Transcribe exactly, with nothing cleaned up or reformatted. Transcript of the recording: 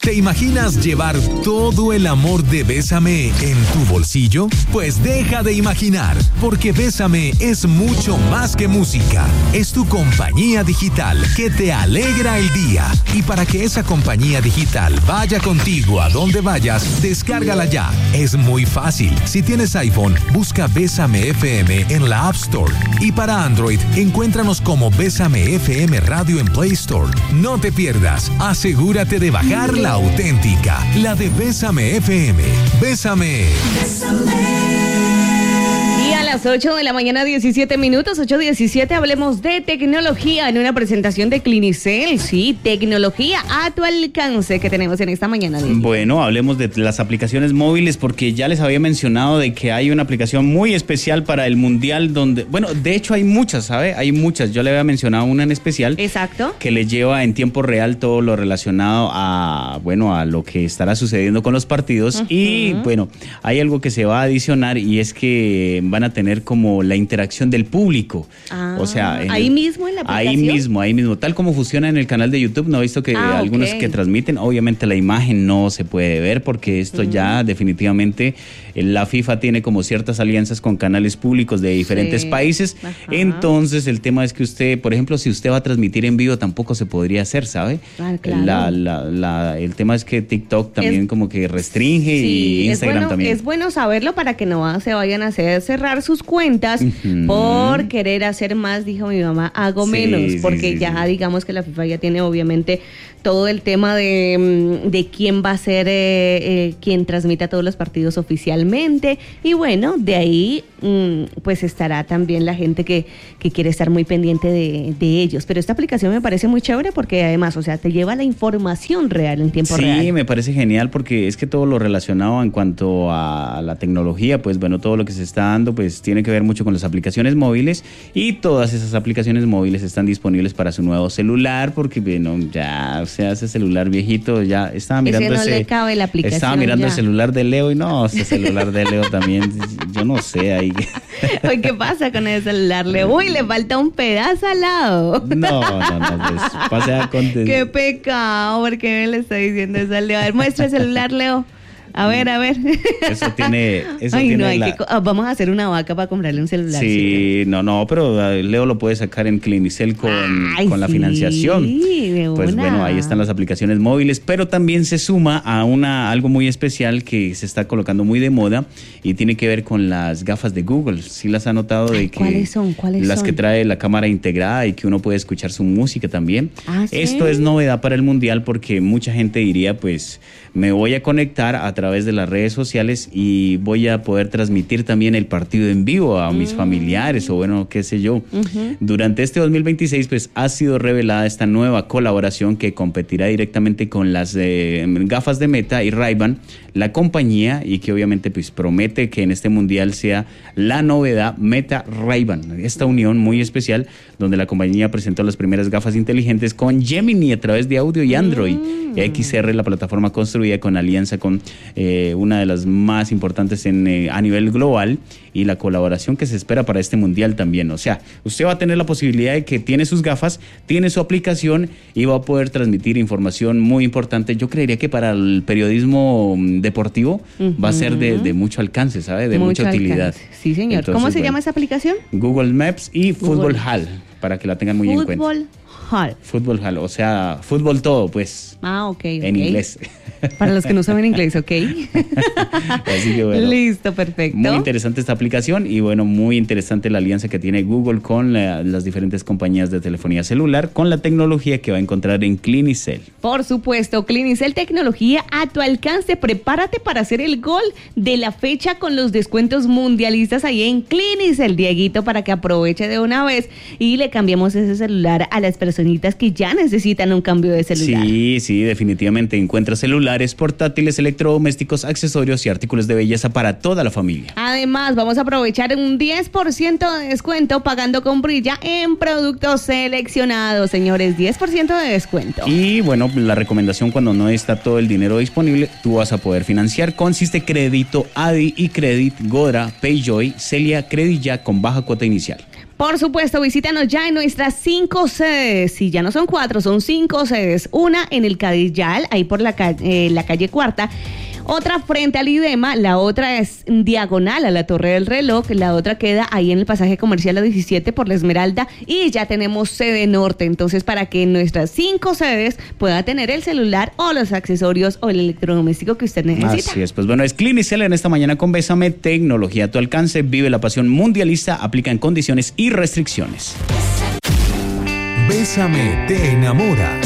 ¿Te imaginas llevar todo el amor de Bésame en tu bolsillo? Pues deja de imaginar, porque Bésame es mucho más que música. Es tu compañía digital que te alegra el día. Y para que esa compañía digital vaya contigo a donde vayas, descárgala ya. Es muy fácil. Si tienes iPhone, busca Bésame F M en la App Store. Y para Android, encuéntranos como Bésame F M Radio en Play Store. No te pierdas. Asegúrate de bajar la auténtica, la de Bésame F M. Bésame. Y a las ocho de la mañana, diecisiete minutos, ocho diecisiete, hablemos de tecnología en una presentación de Clinicel. Sí, tecnología a tu alcance que tenemos en esta mañana. Bueno, hablemos de las aplicaciones móviles, porque ya les había mencionado de que hay una aplicación muy especial para el Mundial donde, bueno, de hecho hay muchas, ¿sabe? Hay muchas. Yo le había mencionado una en especial. Exacto. Que le lleva en tiempo real todo lo relacionado a, bueno, a lo que estará sucediendo con los partidos. Uh-huh. Y, bueno, hay algo que se va a adicionar y es que van a tener como la interacción del público. Ah, o sea, ahí el, mismo en la aplicación. Ahí mismo, ahí mismo. Tal como funciona en el canal de YouTube, ¿no? He visto que ah, algunos okay. que transmiten, obviamente la imagen no se puede ver porque esto uh-huh. ya definitivamente la FIFA tiene como ciertas alianzas con canales públicos de diferentes sí. países. Ajá. Entonces el tema es que usted, por ejemplo, si usted va a transmitir en vivo tampoco se podría hacer, ¿sabe? Ah, claro. La, la, la, el tema es que TikTok también es, como que restringe sí, y Instagram es bueno, también. Es bueno saberlo para que no se vayan a hacer cerrar sus cuentas uh-huh. por querer hacer más, dijo mi mamá, hago sí, menos, sí, porque sí, ya sí. digamos que la FIFA ya tiene obviamente todo el tema de, de quién va a ser eh, eh, quien transmita todos los partidos oficialmente y bueno, de ahí mm, pues estará también la gente que, que quiere estar muy pendiente de, de ellos, pero esta aplicación me parece muy chévere porque además, o sea, te lleva la información real en tiempo sí, real. Sí, me parece genial porque es que todo lo relacionado en cuanto a la tecnología, pues bueno, todo lo que se está dando pues tiene que ver mucho con las aplicaciones móviles y todas esas aplicaciones móviles están disponibles para su nuevo celular porque bueno, ya o sea, ese celular viejito ya estaba mirando ese no ese, le cabe la aplicación estaba mirando ya. El celular de Leo y no, ese celular de Leo también, yo no sé ahí. Oye, ¿qué pasa con ese celular, Leo? Uy, le falta un pedazo al lado. No, no, no, pues pase a contes. Qué pecado, ¿por qué me le está diciendo eso a Leo? A ver, muestra el celular, Leo. A ver, a ver. Eso tiene... Eso Ay, tiene no, hay la... que, vamos a hacer una vaca para comprarle un celular. Sí, sí, no, no, pero Leo lo puede sacar en Clinicel con, Ay, con la sí, financiación. De pues una. Bueno, ahí están las aplicaciones móviles, pero también se suma a una algo muy especial que se está colocando muy de moda y tiene que ver con las gafas de Google. ¿Sí las ha notado? De que ¿Cuáles son? ¿Cuáles las son? que trae la cámara integrada y que uno puede escuchar su música también. ¿Ah, sí? Esto es novedad para el Mundial porque mucha gente diría, pues, me voy a conectar a través de las redes sociales sociales y voy a poder transmitir también el partido en vivo a mis mm. familiares o bueno, qué sé yo. Uh-huh. Durante este dos mil veintiséis pues ha sido revelada esta nueva colaboración que competirá directamente con las eh, gafas de Meta y Ray-Ban, la compañía, y que obviamente pues promete que en este mundial sea la novedad Meta Ray-Ban, esta unión muy especial donde la compañía presentó las primeras gafas inteligentes con Gemini a través de audio y Android. Mm. X R, la plataforma construida con alianza con eh, una de las más importantes en, eh, a nivel global, y la colaboración que se espera para este mundial también. O sea, usted va a tener la posibilidad de que tiene sus gafas, tiene su aplicación y va a poder transmitir información muy importante. Yo creería que para el periodismo deportivo uh-huh. va a ser de, de mucho alcance, ¿sabe? De mucho mucha utilidad. Alcance. Sí, señor. Entonces, ¿cómo se bueno, llama esa aplicación? Google Maps y Football Hall, para que la tengan muy Football en cuenta. Hall. Fútbol Hall, o sea, fútbol todo, pues. Ah, ok, okay. En inglés. Para los que no saben inglés, ok. Así que bueno. Listo, perfecto. Muy interesante esta aplicación y bueno, muy interesante la alianza que tiene Google con la, las diferentes compañías de telefonía celular, con la tecnología que va a encontrar en Clinicel. Por supuesto, Clinicel, tecnología a tu alcance. Prepárate para hacer el gol de la fecha con los descuentos mundialistas ahí en Clinicel, Dieguito, para que aproveche de una vez y le cambiemos ese celular a las personitas que ya necesitan un cambio de celular. Sí, sí, definitivamente. Encuentra celulares, portátiles, electrodomésticos, accesorios y artículos de belleza para toda la familia. Además, vamos a aprovechar un diez por ciento de descuento pagando con Brilla en productos seleccionados, señores, diez por ciento de descuento. Y bueno, la recomendación cuando no está todo el dinero disponible, tú vas a poder financiar con Siste Crédito, Adi y Credit, Godra, Payjoy, Celia, Credit Ya con baja cuota inicial. Por supuesto, visítanos ya en nuestras cinco sedes. Si ya no son cuatro, son cinco sedes. Una en el Cadillal, ahí por la, ca- eh, la calle Cuarta. Otra frente al IDEMA, la otra es diagonal a la Torre del Reloj, la otra queda ahí en el pasaje comercial a diecisiete por la Esmeralda y ya tenemos sede norte, entonces para que en nuestras cinco sedes pueda tener el celular o los accesorios o el electrodoméstico que usted necesita. Así es, pues bueno, es Clinicel en esta mañana con Bésame, tecnología a tu alcance, vive la pasión mundialista, aplica en condiciones y restricciones. Bésame te enamora.